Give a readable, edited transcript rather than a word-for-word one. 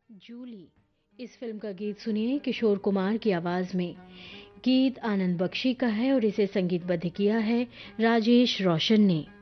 जूली इस फिल्म का गीत सुनिए किशोर कुमार की आवाज में। गीत आनंद बख्शी का है और इसे संगीतबद्ध किया है राजेश रोशन ने।